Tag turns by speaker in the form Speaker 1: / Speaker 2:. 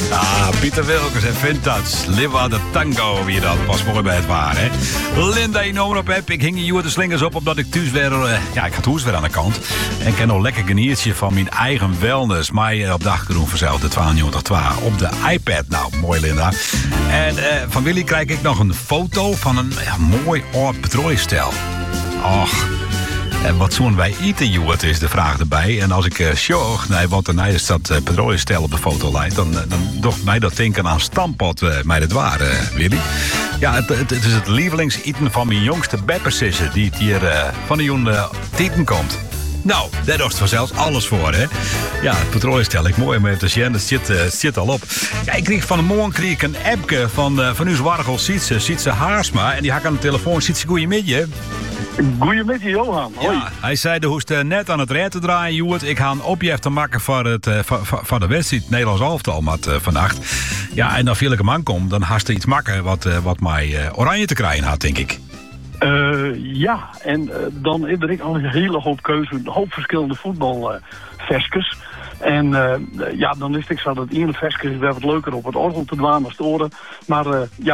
Speaker 1: Pieter Wilkens en Vintage. Liva de Tango, wie dat pas mooi bij het waar, hè? Linda, je noem op heb. Ik hing hier de slingers op omdat ik thuis weer... ik had thuis weer aan de kant. En ik heb nog lekker geniertje van mijn eigen wellness. Maar op de achtergrond vanzelf, de 92 op de iPad. Nou, mooi Linda. En van Willy krijg ik nog een foto van een mooi oud petrooistel. Och... En wat zo'n wij eten, Joert, is de vraag erbij. En als ik show, wat er is dat petrooistel op de foto lijkt... dan docht mij dat denken aan stampot, mij het waar, Willy. Ja, het is het lievelingseten van mijn jongste beppersisser... die het hier van de jongen tieten komt. Nou, daar docht vanzelfs alles voor, hè. Ja, het petrooistel, ik mooi met de Sjen, dat zit al op. Ja, ik kreeg van de morgen een appje van uw zwargel Sietse Haarsma... en die had aan de telefoon, Sietse, goeiemiddag.
Speaker 2: Goedemiddag, Johan. Hoi.
Speaker 1: Ja, hij zei de hoest net aan het rijden draaien, Joert. Ik ga een opjef te maken voor de wedstrijd Nederlands elftal vannacht. Ja, en dan viel ik hem aankom, dan haast er iets maken wat mij oranje te krijgen had, denk ik.
Speaker 2: Ja, en dan is er al een hele hoop keuze, een hoop verschillende voetbalveskes. En dan is het zo dat het ene veske is wel wat leuker op het orgel te dwaan als het oren. Maar